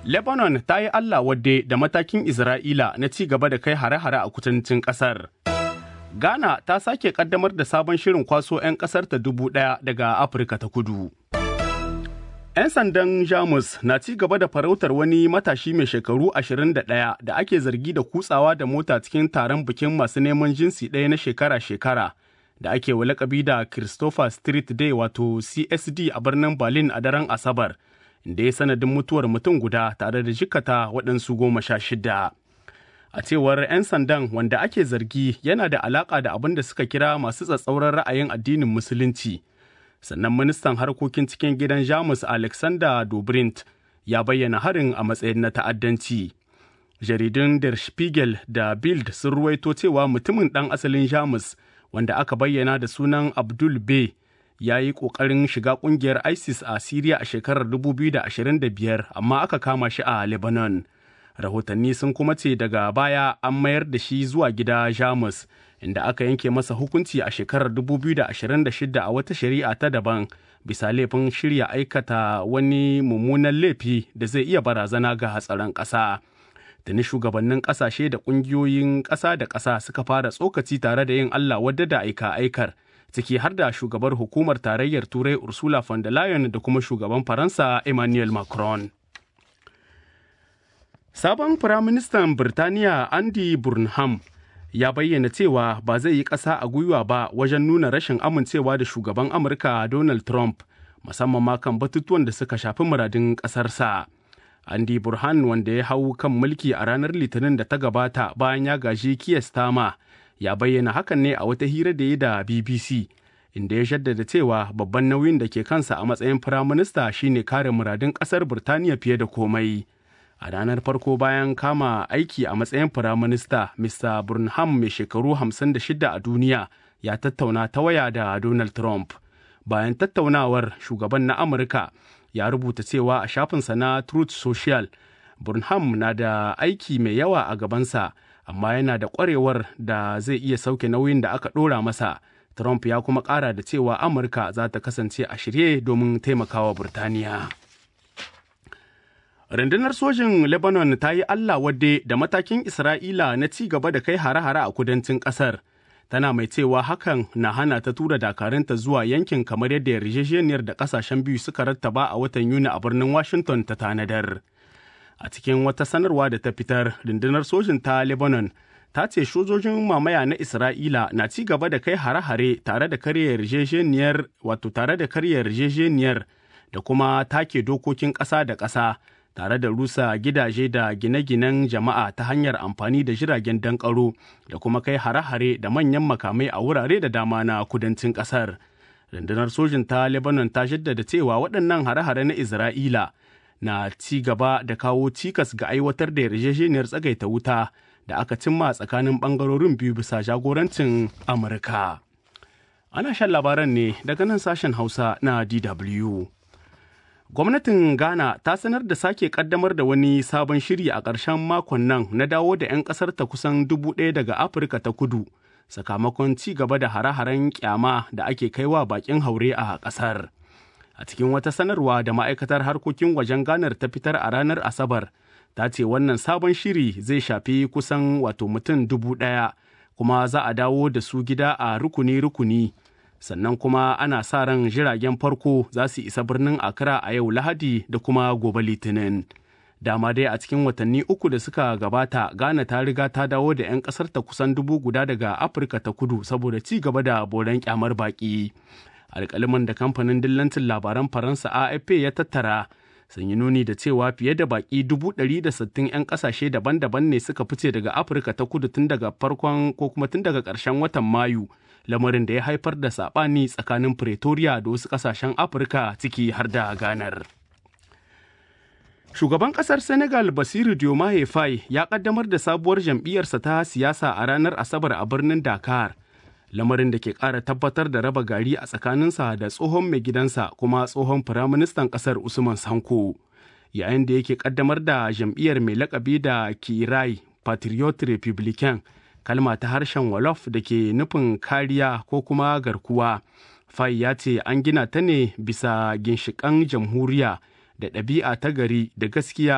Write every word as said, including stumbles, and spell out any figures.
Lebanon ta yi Allah wadde da matakin Isra'ila na ci gaba da kai hare-hare a kudancin ƙasar. Ghana ta sake ƙaddamar da sabon shirin kwaso 'yan ƙasar ta dubu ɗaya daga Afirka ta kudu. 'Yan sandan Jamus na ci gaba da farautar wani matashi mai shekaru ashirin da ɗaya da ake zargi da kutsawa da mota cikin taron bikin masu neman jinsi ɗaya na shekara-shekara da ake wa lakabi da Christopher Street Day wato C S D a birnin Berlin a daren Asabar, inda ya sanadin mutuwar mutum guda tare da jikkata waɗansu goma sha shida. A cewar 'yan sandan, wanda ake zargi yana da alaƙa da abin da suka kira masu tsatsauran ra'ayin addinin Musulunci. Sannan ministan harkokin cikin gidan Jamus Alexander Dobrindt ya bayyana harin a matsayin na ta'addanci. Jaridun Der Spiegel da Bild sun ruwaito cewa mutumin ɗan asalin Jamus wanda aka bayyana da sunan Abdul Bey ya yi ƙoƙarin shiga ƙungiyar ISIS a Siriya a shekarar dubu biyu da ashirin da biyar, amma aka kama shi a Lebanon. Rahotanni sun kuma ce daga baya an mayar da shi zuwa gida Jamus, inda aka yanke masa hukunci a shekarar dubu biyu da ashirin da shida a wata shari'a ta daban bisa laifin shirya aikata wani mummunan laifi da zai iya barazana ga hatsarin ƙasa. Tuni shugabannin ƙasashe da ƙungiyoyin ƙasa da ƙasa suka fara tsokaci tare da yin Allah wadda da aika aikar, ciki har da shugabar hukumar tarayyar Turai Ursula von der Leyen da kuma shugaban Faransa Emmanuel Macron. Sabon Firaministan Birtaniya Andy Burnham ya bayyana cewa ba zai yi ƙasa a gwiwa ba wajen nuna rashin amincewa da shugaban Amurka Donald Trump, musamman ma kan batutuwan da suka shafi muradin ƙasarsa. Andy Burhan, wanda ya hau kan mulki a ranar Litinin da ta gabata bayan ya gaji Keir Starmer, ya bayyana hakan ne a wata hira da ya da B B C, inda ya jaddada cewa babban nauyin da ke kansa a matsayin firaminista shine kare muradin ƙasar Birtaniya fiye da komai. A ranar farko bayan kama aiki a matsayin firaminista, Mister Burnham mai shekaru hamsin da shida a duniya ya tattauna ta waya da Donald Trump. Bayan tattaunawar, shugaban na Amurka ya rubuta cewa a shafinsa na Truth Social, Burnham na da aiki mai yawa a gabansa, amma yana da ƙwarewar da zai iya sauke nauyin da aka ɗora masa. Trump ya kuma ƙara da cewa Amurka za ta kasance a shirye domin taimakawa Burtaniya. Rundunar sojin Lebanon ta yi Allah wadde da matakin Isra'ila na ci gaba da kai hare-hare a kudancin ƙasar, tana mai cewa hakan na hana ta tura dakarunta zuwa yankin kamar yadda yarjejeniyar da ƙasashen biyu suka rattaba a watan Yuni a birnin Washington ta tanadar. A cikin wata sanarwa da ta fitar, rundunar sojin ta Lebanon ta ce sojojin mamaya na Isra'ila na ci gaba da kai hare-hare tare da karya yarjejeniyar wato tare da karya yarjejeniyar da kuma take dokokin ƙasa da ƙasa, tare da rusa gidaje da gine-ginen jama'a ta hanyar amfani da jiragen dankaro da kuma kai hare-hare da manyan makamai a wurare da dama na kudancin ƙasar. Rundunar sojin ta Lebanon ta jaddada cewa waɗannan hare-hare na Isra'ila na ci gaba da kawo cikas ga aiwatar da yarjejeniyar tsagaita wuta da aka cimma tsakanin ɓangarorin biyu bisa jagorancin Amurka. Ana shan labaran ne daga nan sashen Hausa na D W. Gwamnatin Ghana ta sanar da sake kaddamar da wani sabon shiri a ƙarshen makon nan na dawo da 'yan ƙasar ta kusan dubu ɗaya daga Afirka ta kudu sakamakon ci gaba da hare-haren kyama da ake kaiwa bakin haure a ƙasar. A cikin wata sanarwa da ma'aikatar harkokin wajen Ghana ta fitar a ranar Asabar, ta ce wannan sabon shiri zai shafi kusan wato mutum dubu ɗaya kuma za a dawo da su gida a rukuni-rukuni. Sannan kuma ana sa ran jiragen farko za su isa birnin Accra a yau Lahadi da kuma gobe Litinin. Dama dai a cikin watanni uku da suka gabata, Ghana ta riga ta dawo da 'yan ƙasar ta kusan dubu guda daga Afirka ta kudu saboda ci gaba da boran kyamar baƙi. Alƙaliman da kamfanin dillancin labaran Faransa A F P ya tattara sun yi nuni da cewa fiye da baƙi dubu ɗari da sittin 'yan ƙasashe daban-daban ne suka fice daga Afirka ta kudu tun daga farkon ko kuma tun daga ƙarshen watan Mayu. Lamarin da ya haifar da saɓani tsakanin Pretoria da wasu ƙasashen Afirka ciki har da Ganar. Shugaban ƙasar Senegal Bassirou Diomaye Faye ya ƙaddamar da sabuwar jam'iyyarsa ta siyasa a ranar Asabar a birnin Dakar, lamarin da ke ƙara tabbatar da raba gari a tsakaninsa da tsohon mai gidansa kuma tsohon firaministan ƙasar Usman Sanko, yayin da yake ƙaddamar da jam'iyyar mai laƙabi da Kirai Patriote Republican, kalma ta harshen Wolof da ke nufin kariya ko kuma garkuwa. Faye ya ce an gina ta ne bisa ginshiƙan jamhuriya da ɗabi'a ta gari da gaskiya